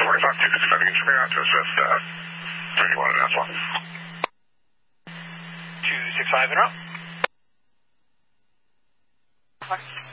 45, 265, you can figure out to assist 31 and S1. 265 and up.